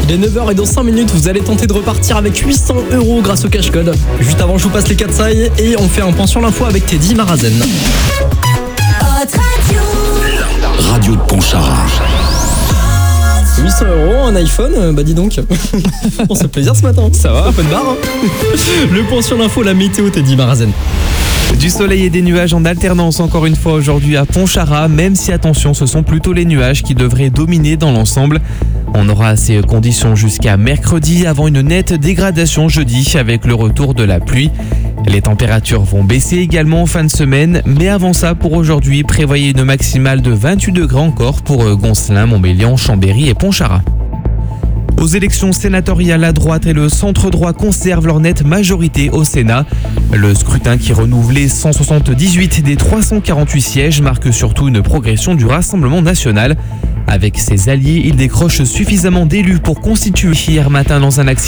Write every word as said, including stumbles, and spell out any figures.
Il est neuf heures et dans cinq minutes, vous allez tenter de repartir avec huit cents euros grâce au cash code. Juste avant, je vous passe les quatre sailles et on fait un point sur l'info avec Teddy Marazen. Radio de Pontcharra. huit cents euros, un iPhone, bah dis donc. On se fait plaisir ce matin. Ça va, open bar. Hein. Le point sur l'info, la météo, Teddy Marazen. Du soleil et des nuages en alternance encore une fois aujourd'hui à Pontcharra, même si attention, ce sont plutôt les nuages qui devraient dominer dans l'ensemble. On aura ces conditions jusqu'à mercredi avant une nette dégradation jeudi avec le retour de la pluie. Les températures vont baisser également en fin de semaine, mais avant ça, pour aujourd'hui, prévoyez une maximale de vingt-huit degrés encore pour Goncelin, Montbéliard, Chambéry et Pontcharra. Aux élections sénatoriales, la droite et le centre-droit conservent leur nette majorité au Sénat. Le scrutin qui renouvelait cent soixante-dix-huit des trois cent quarante-huit sièges marque surtout une progression du Rassemblement national. Avec ses alliés, il décroche suffisamment d'élus pour constituer hier matin dans un accident.